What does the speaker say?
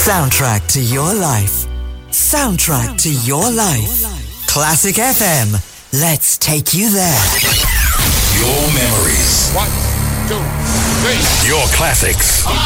Soundtrack to your life. Soundtrack to your life. Classic FM. Let's take you there. Your memories. 1, 2, 3. Your classics.